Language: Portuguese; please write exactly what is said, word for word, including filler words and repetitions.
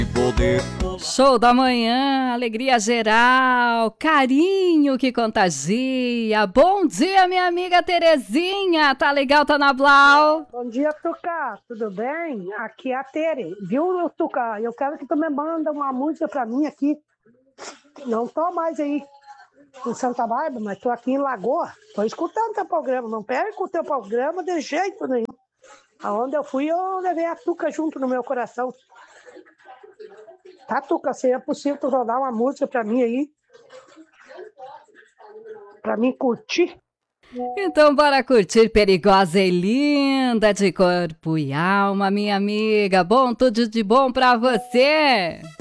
Show da manhã, alegria geral, carinho que contagia. Bom dia, minha amiga Terezinha. Tá legal, tá na Blau? Bom dia, Tuca. Tudo bem? Aqui é a Tere. Viu, Tuca? Eu quero que tu me manda uma música pra mim aqui. Não tô mais aí em Santa Bárbara, mas tô aqui em Lagoa. Tô escutando teu programa. Não perco o teu programa de jeito nenhum. Aonde eu fui, eu levei a Tuca junto no meu coração. Tá, Tuca, se é possível tu rodar uma música pra mim aí, pra mim curtir. Então bora curtir Perigosa e Linda de corpo e alma, minha amiga. Bom, tudo de bom pra você.